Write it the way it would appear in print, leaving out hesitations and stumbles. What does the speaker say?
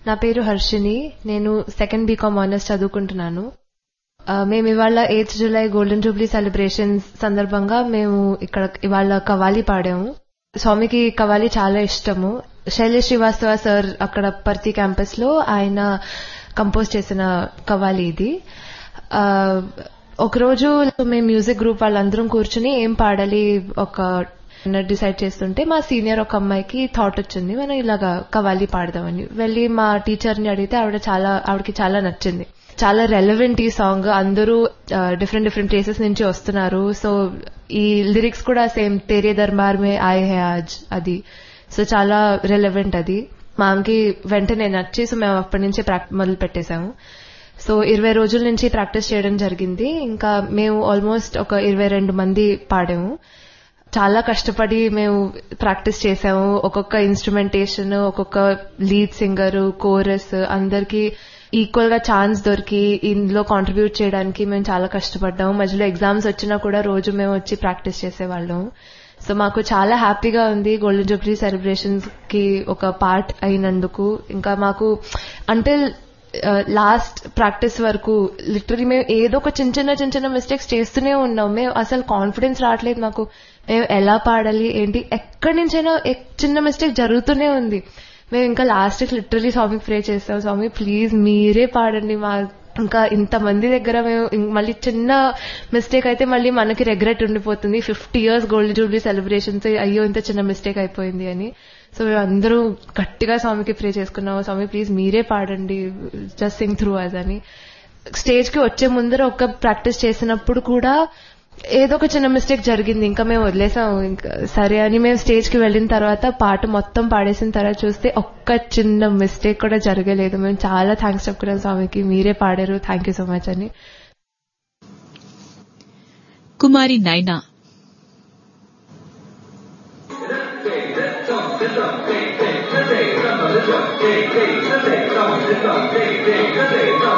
నా పేరు హర్షిని. నేను సెకండ్ బీకామ్ ఆనర్స్ చదువుకుంటున్నాను. మేము ఇవాళ 8th July golden Jubilee celebrations సందర్భంగా మేము ఇక్కడ ఇవాళ కవాలి పాడాము. స్వామికి కవాలి చాలా ఇష్టము. శైలేష్ శ్రీవాస్తవ సార్ అక్కడ పర్తి క్యాంపస్ లో ఆయన కంపోజ్ చేసిన కవాలి ఇది. ఒకరోజు మేము మ్యూజిక్ గ్రూప్ వాళ్ళందరం కూర్చుని ఏం పాడాలి ఒక డిసైడ్ చేస్తుంటే మా సీనియర్ ఒక అమ్మాయికి థాట్ వచ్చింది, మనం ఇలాగా కవాలి పాడదామని. వెళ్ళి మా టీచర్ని అడిగితే ఆవిడకి చాలా నచ్చింది. చాలా రెలవెంట్ ఈ సాంగ్, అందరూ డిఫరెంట్ ప్లేసెస్ నుంచి వస్తున్నారు. సో ఈ లిరిక్స్ కూడా సేమ్ తేరే దర్బార్ మే ఆయే హై ఆజ్ అది. సో చాలా రెలవెంట్ అది. మాకి వెంటనే నచ్చి సో మేము అప్పటి నుంచి మొదలు పెట్టేశాము. సో 20 రోజుల నుంచి ప్రాక్టీస్ చేయడం జరిగింది. ఇంకా మేము ఆల్మోస్ట్ ఒక 22 మంది పాడాము. చాలా కష్టపడి మేము ప్రాక్టీస్ చేసాము. ఒక్కొక్క ఇన్స్ట్రుమెంటేషన్, ఒక్కొక్క లీడ్ సింగర్, కోరస్ అందరికీ ఈక్వల్ గా ఛాన్స్ దొరికి ఇందులో కాంట్రిబ్యూట్ చేయడానికి మేము చాలా కష్టపడ్డాము. మధ్యలో ఎగ్జామ్స్ వచ్చినా కూడా రోజు మేము వచ్చి ప్రాక్టీస్ చేసేవాళ్ళం. సో మాకు చాలా హ్యాపీగా ఉంది గోల్డెన్ జూబ్లీ సెలబ్రేషన్స్ కి ఒక పార్ట్ అయినందుకు. ఇంకా మాకు అంటిల్ లాస్ట్ ప్రాక్టీస్ వరకు లిటరలీ మేము ఏదో ఒక చిన్న మిస్టేక్స్ చేస్తూనే ఉన్నాం. మేము అసలు కాన్ఫిడెన్స్ రావట్లేదు మాకు, మేము ఎలా పాడాలి ఏంటి, ఎక్కడి నుంచైనా చిన్న మిస్టేక్ జరుగుతూనే ఉంది. మేము ఇంకా లాస్ట్ లిటరలీ స్వామికి ప్రే చేస్తాం, స్వామి ప్లీజ్ మీరే పాడండి. ఇంకా ఇంతమంది దగ్గర మేము మళ్ళీ చిన్న మిస్టేక్ అయితే మళ్ళీ మనకి రెగ్రెట్ ఉండిపోతుంది. 50 years గోల్డెన్ జూబ్లీ సెలబ్రేషన్స్, అయ్యో ఇంత చిన్న మిస్టేక్ అయిపోయింది అని. సో మేము అందరూ గట్టిగా స్వామికి ప్రే చేసుకున్నాము, స్వామి ప్లీజ్ మీరే పాడండి, జస్ట్ సింగ్ త్రూ అస్ అని. స్టేజ్ కి వచ్చే ముందర ఒక ప్రాక్టీస్ చేసినప్పుడు కూడా ఏదో ఒక చిన్న మిస్టేక్ జరిగింది. ఇంకా మేము వదిలేసాం, ఇంకా సరే అని మేము స్టేజ్ కి వెళ్ళిన తర్వాత పాట మొత్తం పాడేసిన తర్వాత చూస్తే ఒక్క చిన్న మిస్టేక్ కూడా జరగలేదు. మేము చాలా థ్యాంక్స్ చెప్పుకున్నాం స్వామికి, మీరే పాడారు, థ్యాంక్ యూ సో మచ్ అని. కుమారి నైనా Hey,